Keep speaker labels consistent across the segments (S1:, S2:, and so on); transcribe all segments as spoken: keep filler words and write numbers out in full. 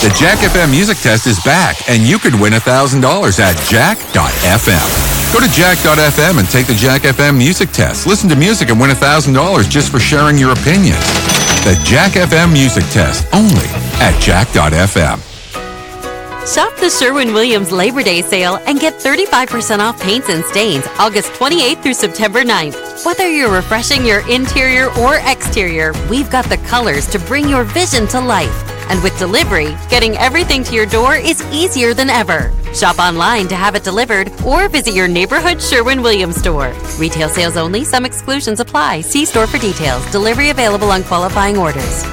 S1: The Jack F M Music Test is back, and you could win one thousand dollars at jack dot f m. Go to jack dot f m and take the Jack F M Music Test. Listen to music and win one thousand dollars just for sharing your opinion. The Jack F M Music Test, only at jack dot f m.
S2: Shop the Sherwin-Williams Labor Day sale and get thirty-five percent off paints and stains August twenty-eighth through September ninth. Whether you're refreshing your interior or exterior, we've got the colors to bring your vision to life. And with delivery, getting everything to your door is easier than ever. Shop online to have it delivered or visit your neighborhood Sherwin-Williams store. Retail sales only. Some exclusions apply. See store for details. Delivery available on qualifying orders.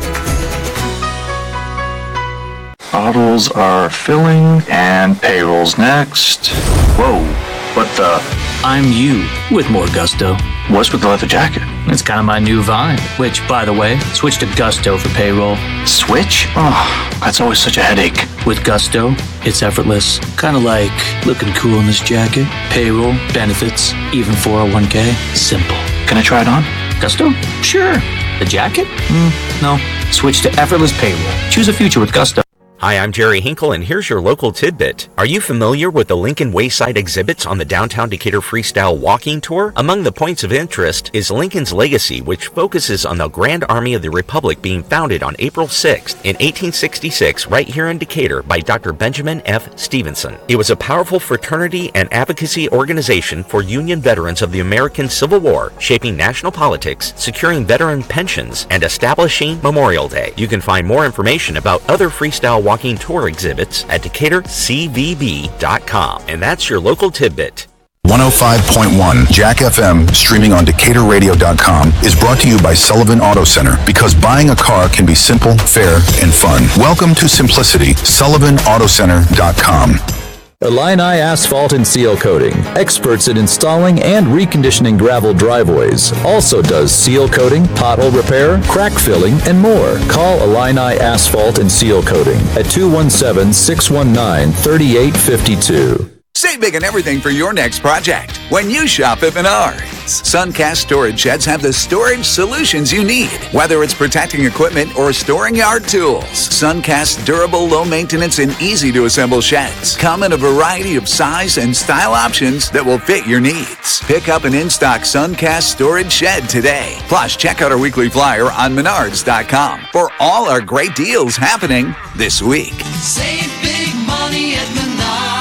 S3: Bottles are filling, and payroll's next. Whoa, what the?
S4: I'm you with more gusto.
S3: What's with the leather jacket?
S4: It's kind of my new vibe, which, by the way, switch to Gusto for payroll.
S3: Switch? Oh, that's always such a headache.
S4: With Gusto, it's effortless. Kind of like looking cool in this jacket. Payroll, benefits, even four oh one k. Simple.
S3: Can I try it on?
S4: Gusto? Sure. The jacket? Mm, no. Switch to effortless payroll. Choose a future with Gusto.
S5: Hi, I'm Jerry Hinkle, and here's your local tidbit. Are you familiar with the Lincoln Wayside exhibits on the Downtown Decatur Freestyle Walking Tour? Among the points of interest is Lincoln's legacy, which focuses on the Grand Army of the Republic being founded on April sixth in eighteen sixty-six right here in Decatur by Doctor Benjamin F. Stevenson. It was a powerful fraternity and advocacy organization for Union veterans of the American Civil War, shaping national politics, securing veteran pensions, and establishing Memorial Day. You can find more information about other freestyle walking tour exhibits at decatur c v b dot com. And that's your local tidbit.
S6: one oh five point one Jack F M, streaming on decatur radio dot com, is brought to you by Sullivan Auto Center, because buying a car can be simple, fair, and fun. Welcome to simplicity. sullivan auto center dot com.
S7: Illini Asphalt and Seal Coating, experts in installing and reconditioning gravel driveways. Also does seal coating, pothole repair, crack filling, and more. Call Illini Asphalt and Seal Coating at two one seven, six one nine, three eight five two.
S8: Save big on everything for your next project when you shop at Menards. Suncast storage sheds have the storage solutions you need, whether it's protecting equipment or storing yard tools. Suncast's durable, low-maintenance, and easy-to-assemble sheds come in a variety of size and style options that will fit your needs. Pick up an in-stock Suncast storage shed today. Plus, check out our weekly flyer on menards dot com for all our great deals happening this week.
S9: Save big money at Menards.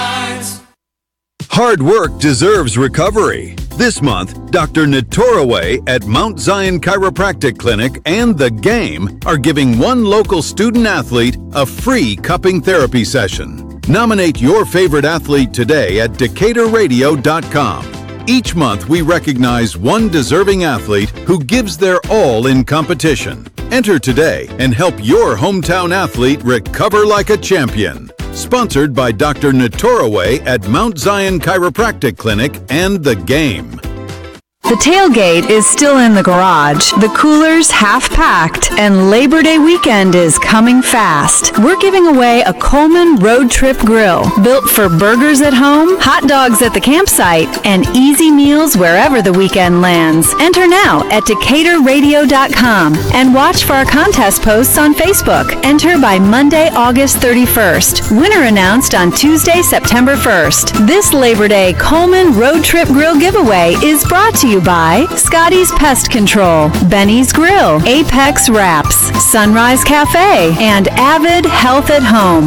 S10: Hard work deserves recovery. This month, Doctor Natoraway at Mount Zion Chiropractic Clinic and The Game are giving one local student athlete a free cupping therapy session. Nominate your favorite athlete today at decatur radio dot com. Each month, we recognize one deserving athlete who gives their all in competition. Enter today and help your hometown athlete recover like a champion. Sponsored by Doctor Natoraway at Mount Zion Chiropractic Clinic and The Game.
S11: The tailgate is still in the garage, the cooler's half-packed, and Labor Day weekend is coming fast. We're giving away a Coleman Road Trip Grill, built for burgers at home, hot dogs at the campsite, and easy meals wherever the weekend lands. Enter now at decatur radio dot com and watch for our contest posts on Facebook. Enter by Monday, August thirty-first. Winner announced on Tuesday, September first. This Labor Day Coleman Road Trip Grill giveaway is brought to you by Scotty's Pest Control, Benny's Grill, Apex Wraps, Sunrise Cafe, and Avid Health at Home.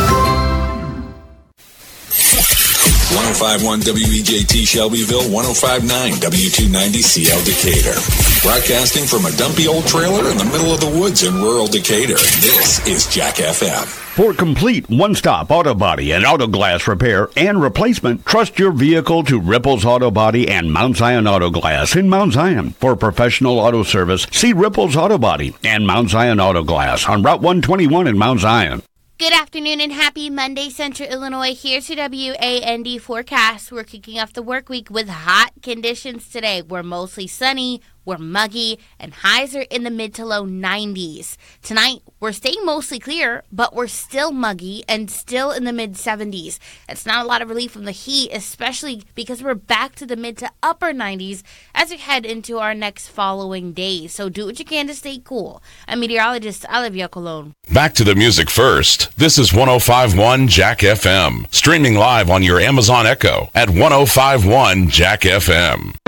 S12: one oh five point one W E J T Shelbyville, one oh five point nine W two ninety C L Decatur. Broadcasting from a dumpy old trailer in the middle of the woods in rural Decatur, this is Jack F M.
S13: For complete one-stop auto body and auto glass repair and replacement, trust your vehicle to Ripples Auto Body and Mount Zion Auto Glass in Mount Zion. For professional auto service, see Ripples Auto Body and Mount Zion Auto Glass on Route one twenty-one in Mount Zion.
S14: Good afternoon and happy Monday, Central Illinois. Here's your W A N D forecast. We're kicking off the work week with hot conditions today. We're mostly sunny we're muggy, and highs are in the mid to low nineties. Tonight, we're staying mostly clear, but we're still muggy and still in the mid seventies. It's not a lot of relief from the heat, especially because we're back to the mid to upper nineties as we head into our next following days. So do what you can to stay cool. I'm meteorologist Olivia Colon.
S15: Back to the music first. This is one oh five point one Jack F M, streaming live on your Amazon Echo at one oh five point one Jack F M.